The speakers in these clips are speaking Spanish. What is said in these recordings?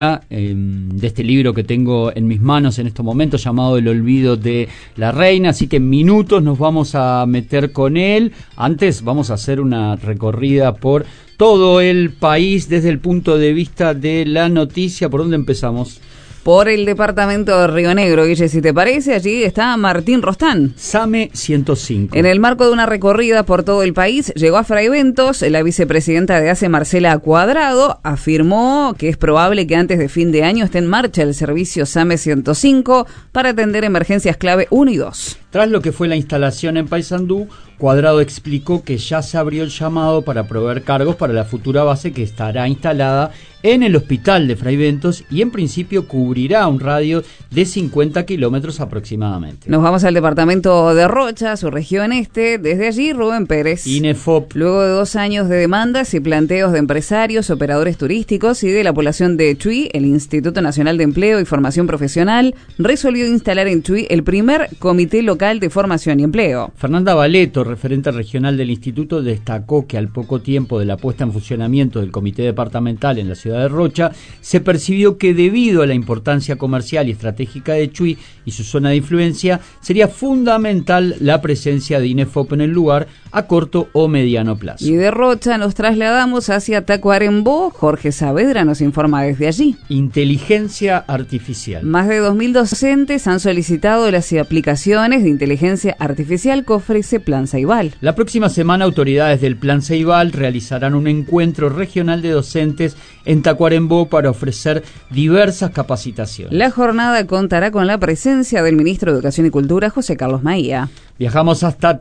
de este libro que tengo en mis manos en estos momentos, llamado El olvido de la reina, así que en minutos nos vamos a meter con él. Antes vamos a hacer una recorrida por todo el país desde el punto de vista de la noticia. ¿Por dónde empezamos? Por el departamento de Río Negro, Guille, si te parece, allí está Martín Rostán. SAME 105. En el marco de una recorrida por todo el país, llegó a Fraiventos. La vicepresidenta de ACE, Marcela Cuadrado, afirmó que es probable que antes de fin de año esté en marcha el servicio SAME 105 para atender emergencias clave 1 y 2. Tras lo que fue la instalación en Paysandú, Cuadrado explicó que ya se abrió el llamado para proveer cargos para la futura base que estará instalada en el hospital de Fraiventos y en principio cubrirá un radio de 50 kilómetros aproximadamente. Nos vamos al departamento de Rocha, su región este. Desde allí, Rubén Pérez. INEFOP. Luego de 2 años de demandas y planteos de empresarios, operadores turísticos y de la población de Chuy, el Instituto Nacional de Empleo y Formación Profesional resolvió instalar en Chuy el primer comité local de formación y empleo. Fernanda Valeto, referente regional del instituto, destacó que al poco tiempo de la puesta en funcionamiento del comité departamental en la ciudad de Rocha, se percibió que debido a la importancia comercial y estratégica de Chuy y su zona de influencia, sería fundamental la presencia de INEFOP en el lugar a corto o mediano plazo. Y de Rocha nos trasladamos hacia Tacuarembó. Jorge Saavedra nos informa desde allí. Inteligencia artificial. Más de 2.000 docentes han solicitado las aplicaciones de inteligencia artificial que ofrece Plan Ceibal. La próxima semana, autoridades del Plan Ceibal realizarán un encuentro regional de docentes en Tacuarembó para ofrecer diversas capacitaciones. La jornada contará con la presencia del ministro de Educación y Cultura, José Carlos Maía. Viajamos hasta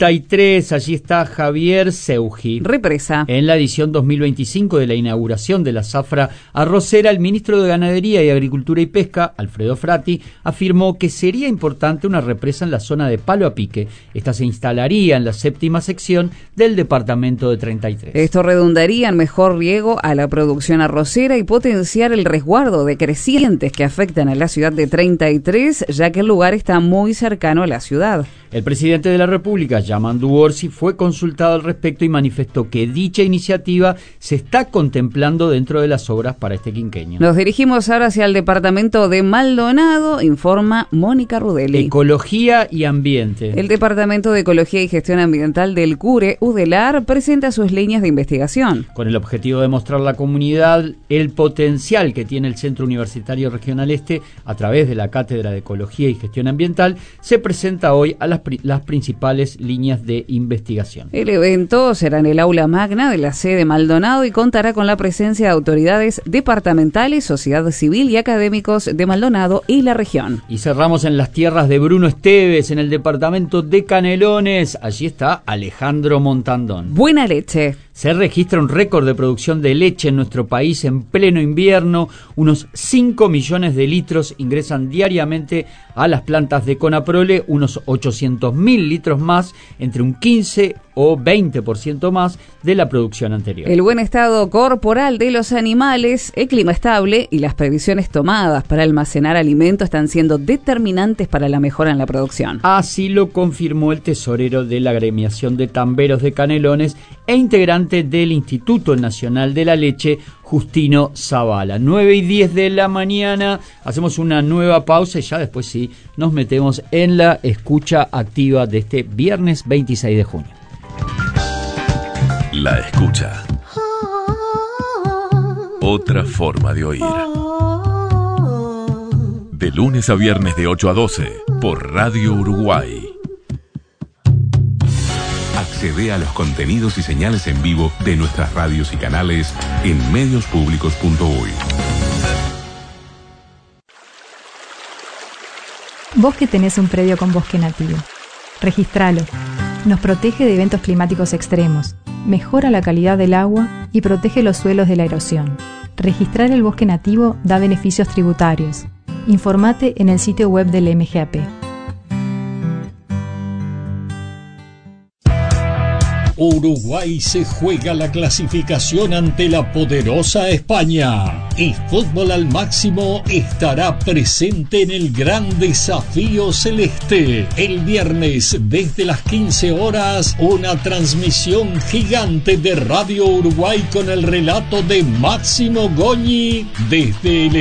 33, allí está Javier Seugi. Represa. En la edición 2025 de la inauguración de la zafra arrocera, el ministro de Ganadería y Agricultura y Pesca, Alfredo Frati, afirmó que sería importante una represa en la zona de Palo a Pique. Esta se instalaría en la 7ª sección del departamento de 33. Esto redundaría en mejor riego a la producción arrocera y potenciar el resguardo de crecientes que afectan a la ciudad de 33, ya que el lugar está muy cercano a la ciudad. El presidente de la República, Yamandu Orsi, fue consultado al respecto y manifestó que dicha iniciativa se está contemplando dentro de las obras para este quinquenio. Nos dirigimos ahora hacia el departamento de Maldonado, informa Mónica Rudelli. Ecología y ambiente. El Departamento de Ecología y Gestión Ambiental del CURE, UDELAR, presenta sus líneas de investigación. Con el objetivo de mostrar a la comunidad el potencial que tiene el Centro Universitario Regional Este a través de la Cátedra de Ecología y Gestión Ambiental, se presenta hoy a las principales líneas de investigación. El evento será en el aula magna de la sede Maldonado y contará con la presencia de autoridades departamentales, sociedad civil y académicos de Maldonado y la región. Y cerramos en las tierras de Bruno Esteves, en el departamento de Canelones. Allí está Alejandro Montandón. Buena leche. Se registra un récord de producción de leche en nuestro país en pleno invierno. Unos 5 millones de litros ingresan diariamente a las plantas de Conaprole, unos 800.000 litros más, entre un 15 o 20% más de la producción anterior. El buen estado corporal de los animales, el clima estable y las previsiones tomadas para almacenar alimentos están siendo determinantes para la mejora en la producción. Así lo confirmó el tesorero de la agremiación de tamberos de Canelones e integrante del Instituto Nacional de la Leche, Justino Zavala. 9:10 de la mañana, hacemos una nueva pausa y ya después sí nos metemos en la escucha activa de este viernes 26 de junio. La escucha. Otra forma de oír. De lunes a viernes de 8 a 12 por Radio Uruguay. Accede a los contenidos y señales en vivo de nuestras radios y canales en mediospublicos.uy. Vos que tenés un predio con bosque nativo, registralo. Nos protege de eventos climáticos extremos, mejora la calidad del agua y protege los suelos de la erosión. Registrar el bosque nativo da beneficios tributarios. Informate en el sitio web del MGAP. Uruguay se juega la clasificación ante la poderosa España y Fútbol al Máximo estará presente en el Gran Desafío Celeste. El viernes desde las 15 horas, una transmisión gigante de Radio Uruguay con el relato de Máximo Goñi desde el